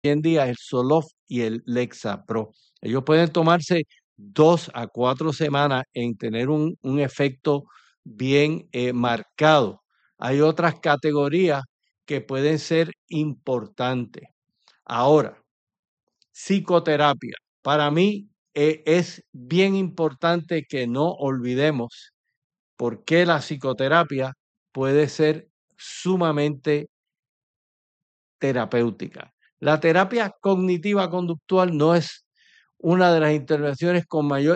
en día, el Zoloft y el Lexapro. Ellos pueden tomarse 2 a 4 semanas en tener un efecto bien marcado. Hay otras categorías que pueden ser importantes. Ahora, psicoterapia. Para mí es bien importante que no olvidemos por qué la psicoterapia puede ser sumamente terapéutica. La terapia cognitiva conductual no es una de las intervenciones con mayor,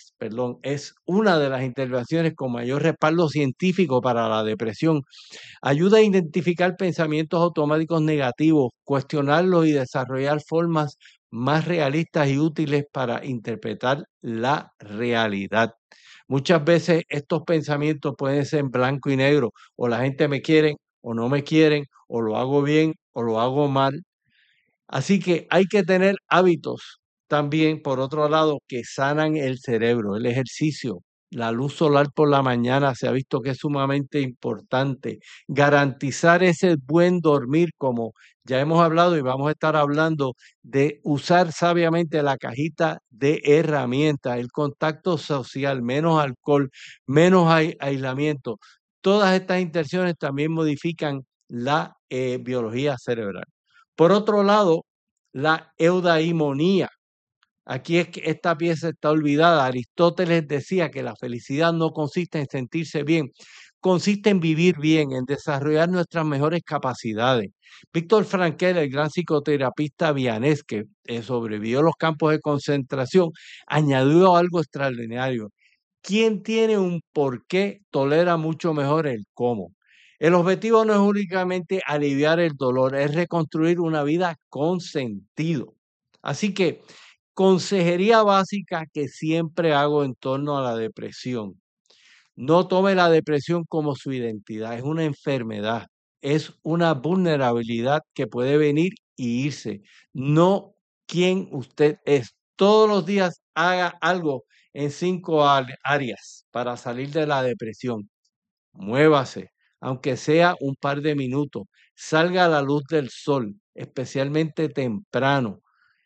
es una de las intervenciones con mayor respaldo científico para la depresión. Ayuda a identificar pensamientos automáticos negativos, cuestionarlos y desarrollar formas más realistas y útiles para interpretar la realidad. Muchas veces estos pensamientos pueden ser en blanco y negro, o la gente me quiere o no me quieren, o lo hago bien o lo hago mal. Así que hay que tener hábitos también, por otro lado, que sanan el cerebro, el ejercicio. La luz solar por la mañana se ha visto que es sumamente importante. Garantizar ese buen dormir, como ya hemos hablado y vamos a estar hablando de usar sabiamente la cajita de herramientas, el contacto social, menos alcohol, menos aislamiento. Todas estas intenciones también modifican la biología cerebral. Por otro lado, la eudaimonía. Aquí es que esta pieza está olvidada. Aristóteles decía que la felicidad no consiste en sentirse bien, consiste en vivir bien, en desarrollar nuestras mejores capacidades. Víctor Frankl, el gran psicoterapista vienés que sobrevivió a los campos de concentración, añadió algo extraordinario. Quien tiene un porqué tolera mucho mejor el cómo. El objetivo no es únicamente aliviar el dolor, es reconstruir una vida con sentido. Así que, consejería básica que siempre hago en torno a la depresión. No tome la depresión como su identidad, es una enfermedad, es una vulnerabilidad que puede venir y irse, no quién usted es. Todos los días haga algo en 5 áreas para salir de la depresión. Muévase, aunque sea un par de minutos, salga a la luz del sol, especialmente temprano.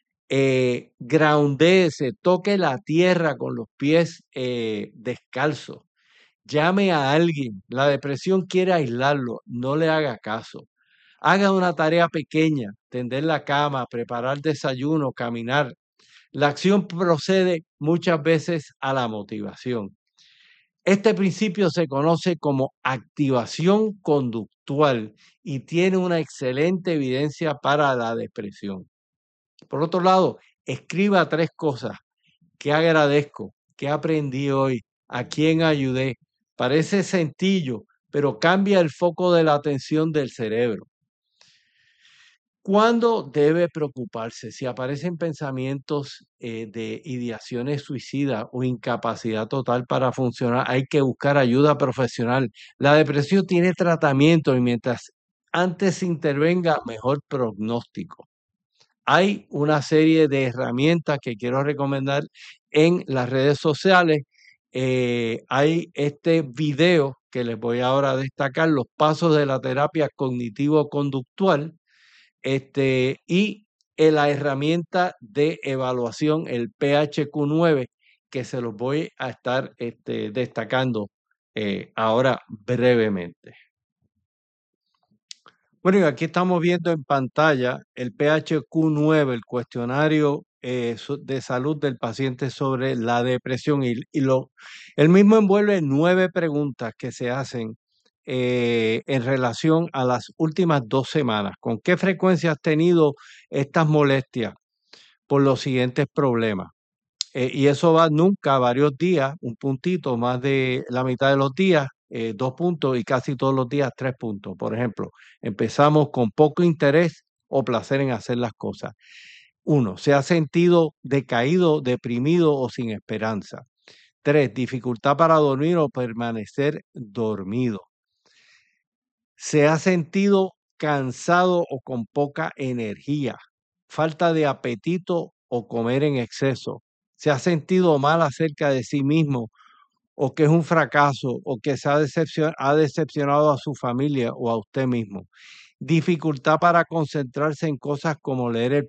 Groundéese, toque la tierra con los pies descalzos. Llame a alguien. La depresión quiere aislarlo. No le haga caso. Haga una tarea pequeña, tender la cama, preparar desayuno, caminar. La acción procede muchas veces a la motivación. Este principio se conoce como activación conductual y tiene una excelente evidencia para la depresión. Por otro lado, escriba 3 cosas que agradezco, que aprendí hoy, a quién ayudé. Parece sencillo, pero cambia el foco de la atención del cerebro. ¿Cuándo debe preocuparse? Si aparecen pensamientos de ideaciones suicidas o incapacidad total para funcionar, hay que buscar ayuda profesional. La depresión tiene tratamiento y mientras antes se intervenga, mejor pronóstico. Hay una serie de herramientas que quiero recomendar en las redes sociales. Hay este video que les voy ahora a destacar, los pasos de la terapia cognitivo-conductual, y la herramienta de evaluación, el PHQ-9, que se los voy a estar destacando ahora brevemente. Bueno, y aquí estamos viendo en pantalla el PHQ-9, el cuestionario de salud del paciente sobre la depresión. El mismo envuelve 9 preguntas que se hacen en relación a las últimas 2 semanas. ¿Con qué frecuencia has tenido estas molestias por los siguientes problemas? Y eso va nunca, varios días, un puntito, más de la mitad de los días, 2 puntos y casi todos los días 3 puntos. Por ejemplo, empezamos con poco interés o placer en hacer las cosas. 1, se ha sentido decaído, deprimido o sin esperanza. 3, dificultad para dormir o permanecer dormido. Se ha sentido cansado o con poca energía, falta de apetito o comer en exceso. Se ha sentido mal acerca de sí mismo o que es un fracaso o que ha decepcionado a su familia o a usted mismo. dificultad para concentrarse en cosas como leer el